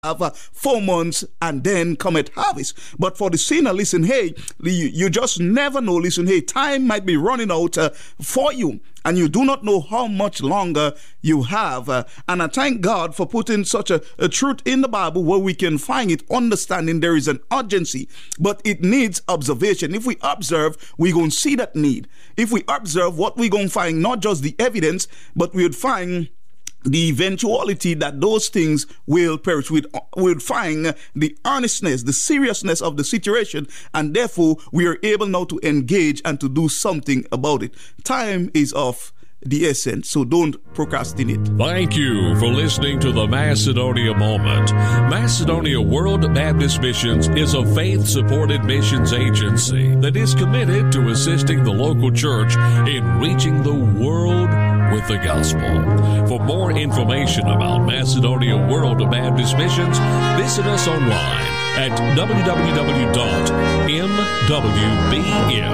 have 4 months and then cometh harvest. But for the sinner, listen, hey, you just never know. Listen, hey, time might be running out for you, and you do not know how much longer you have. And I thank God for putting such a truth in the Bible where we can find it, understanding there is an urgency, but it needs observation. If we observe, we're going to see that need. If we observe, what we're going to find, not just the evidence, but we would find the eventuality that those things will perish. We'll find the earnestness, the seriousness of the situation, and therefore we are able now to engage and to do something about it. Time is of the essence, so don't procrastinate. Thank you for listening to the Macedonia Moment. Macedonia World Baptist Missions is a faith-supported missions agency that is committed to assisting the local church in reaching the world with the gospel. For more information about Macedonia World Baptist Missions, visit us online at www.mwbm.org.